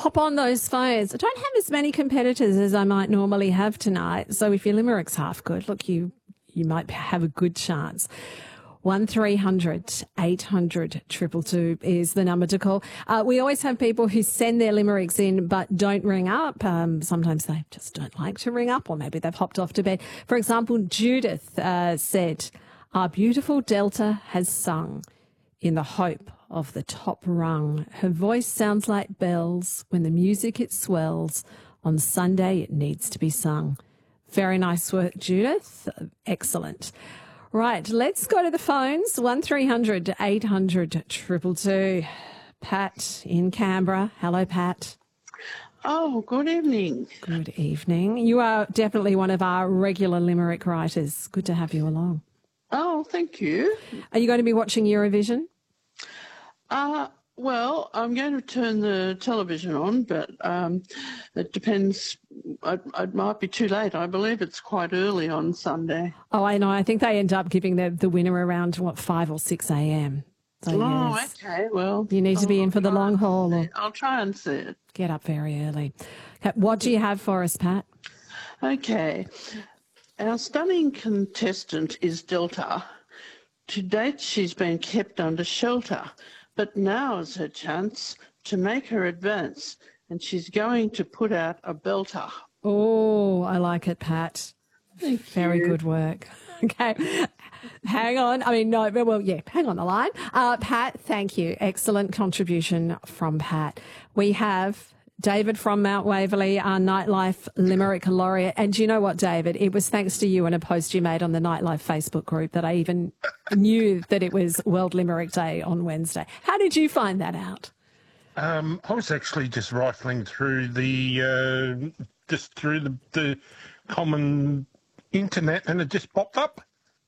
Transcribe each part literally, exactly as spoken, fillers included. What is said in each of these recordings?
hop on those phones. I don't have as many competitors as I might normally have tonight. So if your limerick's half good, look, you you might have a good chance. one three hundred eight hundred two two two is the number to call. Uh, we always have people who send their limericks in but don't ring up. Um, sometimes they just don't like to ring up, or maybe they've hopped off to bed. For example, Judith uh, said, "Our beautiful Delta has sung in the hope of the top rung. Her voice sounds like bells. When the music it swells. On Sunday it needs to be sung." Very nice work, Judith. Excellent. Right, let's go to the phones. one three hundred eight hundred two two two. Pat in Canberra. Hello, Pat. Oh, good evening. Good evening. You are definitely one of our regular limerick writers. Good to have you along. Oh, thank you. Are you going to be watching Eurovision? Uh, well, I'm going to turn the television on, but um, it depends. It, it might be too late. I believe it's quite early on Sunday. Oh, I know. I think they end up giving the, the winner around, what, five or six a.m. So, oh, yes. okay. Well, You need to be I'll in for the try long and haul. see Or it. I'll try and see it. get up very early. Okay, what do you have for us, Pat? Okay. Our stunning contestant is Delta. To date, she's been kept under shelter, but now is her chance to make her advance, and she's going to put out a belter. Oh, I like it, Pat. Thank Very you. good work. Okay. Hang on. I mean, no, well, yeah, hang on the line. Uh, Pat, thank you. Excellent contribution from Pat. We have David from Mount Waverley, our Nightlife Limerick Laureate. And do you know what, David? It was thanks to you and a post you made on the Nightlife Facebook group that I even knew that it was World Limerick Day on Wednesday. How did you find that out? Um, I was actually just rifling through the uh, just through the, the common internet, and it just popped up.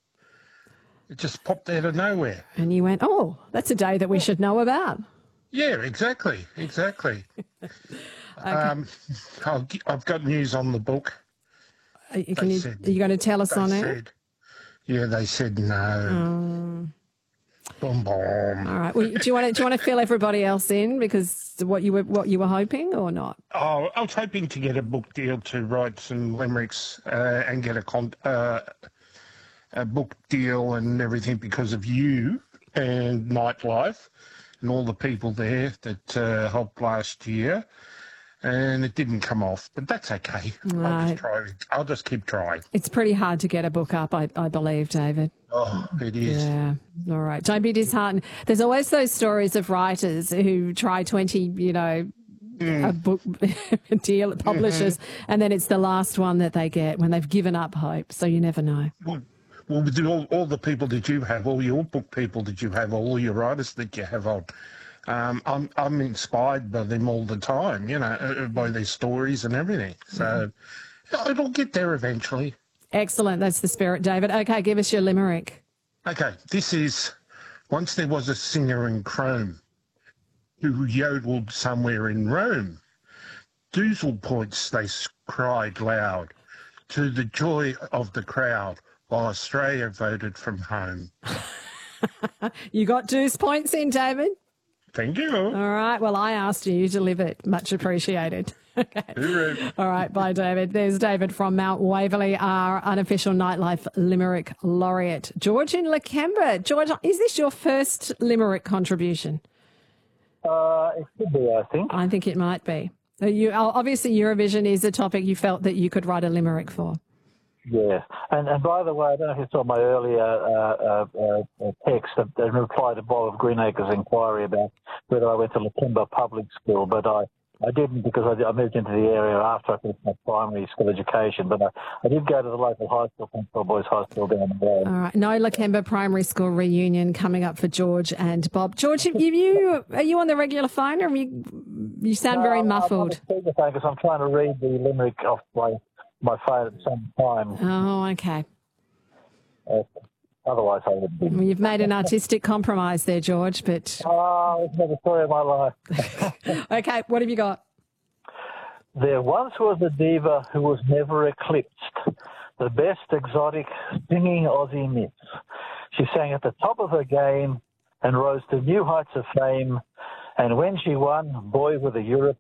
It just popped out of nowhere. And you went, oh, that's a day that we should know about. Yeah, exactly, exactly. Okay. um, I'll, g- I've got news on the book. Are you, can They you, said- are you going to tell us They on air? said, yeah, they said no. Um, Boom, boom. all right. Well, do you want to do you want to fill everybody else in because what you were what you were hoping or not? Oh, I was hoping to get a book deal to write some limericks uh, and get a con- uh, a book deal and everything because of you and Nightlife and all the people there that uh, helped last year. And it didn't come off, but that's okay. I'll Right. just try. I'll just keep trying. It's pretty hard to get a book up, I, I believe, David. Oh, it is. Yeah. All right. Don't be disheartened. There's always those stories of writers who try twenty, you know, a book deal at publishers, and then it's the last one that they get when they've given up hope. So you never know. Well, well, with all, all the people that you have, all your book people that you have, all your writers that you have on, um, I'm I'm inspired by them all the time. You know, uh, by their stories and everything. So it'll get there eventually. Excellent. That's the spirit, David. Okay, give us your limerick. Okay, this is once there was a singer in Chrome who yodeled somewhere in Rome. Doozle points they s- cried loud to the joy of the crowd while Australia voted from home. You got deuce points in, David? Thank you. All right. Well, I asked you. You delivered. Much appreciated. Okay. Hooroo. All right. Bye, David. There's David from Mount Waverley, our unofficial Nightlife Limerick Laureate. George in Lakemba. George, is this your first Limerick contribution? Uh, it could be, I think. I think it might be. So you, obviously, Eurovision is a topic you felt that you could write a Limerick for. Yeah. And, and by the way, I don't know if you saw my earlier uh, uh, uh, text in reply to Bob of Greenacre's inquiry about whether I went to Lakemba Public School, but I, I didn't because I, I moved into the area after I finished my primary school education. But I, I did go to the local high school, Prince Boys High School down the road. All right. No Lakemba Primary School reunion coming up for George and Bob. George, have you, are you on the regular phone or are you, you sound very muffled? I'm on the speakerphone because I'm trying to read the limerick off my, my phone at the same time. Oh, okay. Uh, otherwise, I would be. Well, you've made an artistic compromise there, George, but Oh, it's never the story of my life. okay, what have you got? There once was a diva who was never eclipsed, the best exotic singing Aussie miss. She sang at the top of her game and rose to new heights of fame. And when she won, boy, were the Europe